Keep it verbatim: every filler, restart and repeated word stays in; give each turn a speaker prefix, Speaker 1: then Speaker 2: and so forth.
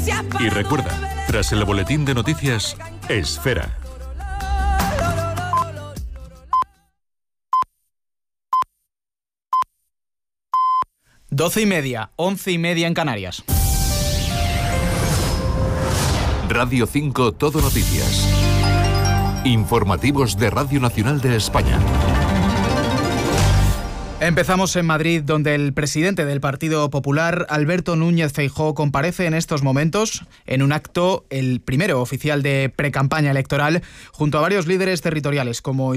Speaker 1: Y recuerda, tras el boletín de noticias, Esfera.
Speaker 2: Doce y media, once y media en Canarias.
Speaker 1: Radio cinco Todo Noticias. Informativos de Radio Nacional de España.
Speaker 2: Empezamos en Madrid, donde el presidente del Partido Popular, Alberto Núñez Feijóo, comparece en estos momentos en un acto, el primero oficial de precampaña electoral, junto a varios líderes territoriales como